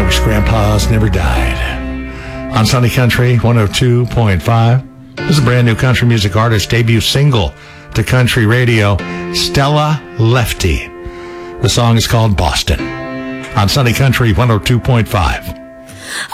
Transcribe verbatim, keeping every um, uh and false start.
Wish Grandpa's Never Died. On Sunny Country one oh two point five. This is a brand new country music artist, debut single to country radio, Stella Lefty. The song is called Boston. On Sunny Country one oh two point five.